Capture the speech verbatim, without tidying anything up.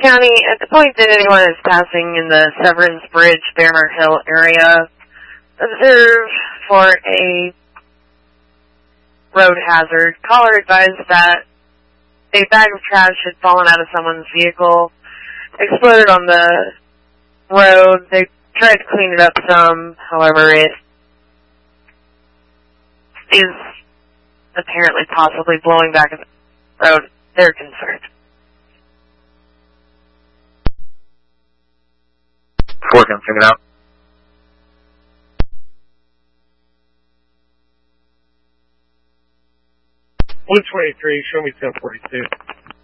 County, at the point that anyone is passing in the Severance Bridge, Banner Hill area, observe for a road hazard. Caller advised that a bag of trash had fallen out of someone's vehicle, exploded on the road. They tried to clean it up some, however, it is apparently possibly blowing back in the road. They're concerned. Working, figured out. one twenty-three, show me ten forty-two.